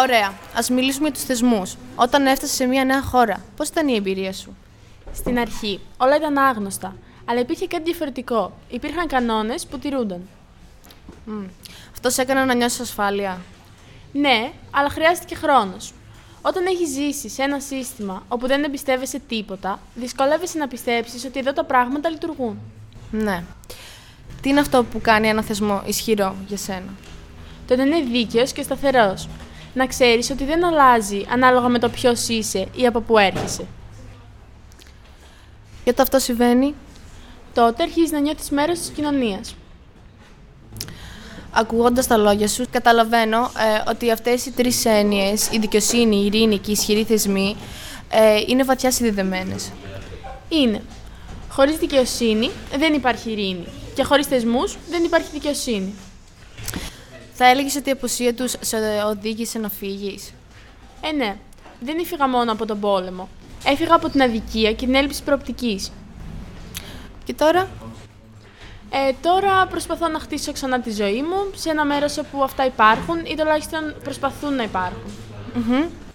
Ωραία. Ας μιλήσουμε για τους θεσμούς. Όταν έφτασες σε μια νέα χώρα, πώς ήταν η εμπειρία σου? Στην αρχή, όλα ήταν άγνωστα, αλλά υπήρχε κάτι διαφορετικό. Υπήρχαν κανόνες που τηρούνταν. Αυτό σε έκανε να νιώσεις ασφάλεια? Ναι, αλλά χρειάστηκε χρόνος. Όταν έχεις ζήσει σε ένα σύστημα όπου δεν εμπιστεύεσαι τίποτα, δυσκολεύεσαι να πιστέψεις ότι εδώ τα πράγματα λειτουργούν. Ναι. Τι είναι αυτό που κάνει ένα θεσμό ισχυρό για σένα? Το να είναι δίκαιος και σταθερός. Να ξέρεις ότι δεν αλλάζει ανάλογα με το ποιος είσαι ή από πού έρχεσαι. Και όταν αυτό συμβαίνει, Τότε αρχίζεις να νιώθεις μέρος της κοινωνίας. ακούγοντας τα λόγια σου, καταλαβαίνω ότι αυτές οι τρεις έννοιες, η δικαιοσύνη, η ειρήνη και οι ισχυροί θεσμοί, είναι βαθιά συνδεδεμένες. Είναι. Χωρίς δικαιοσύνη δεν υπάρχει ειρήνη. Και χωρίς θεσμούς δεν υπάρχει δικαιοσύνη. Θα έλεγες ότι η απουσία τους σε οδήγησε να φύγεις? Ναι. Δεν έφυγα μόνο από τον πόλεμο. Έφυγα από την αδικία και την έλλειψη προοπτικής. Και τώρα? Τώρα προσπαθώ να χτίσω ξανά τη ζωή μου σε ένα μέρος όπου αυτά υπάρχουν ή τουλάχιστον προσπαθούν να υπάρχουν.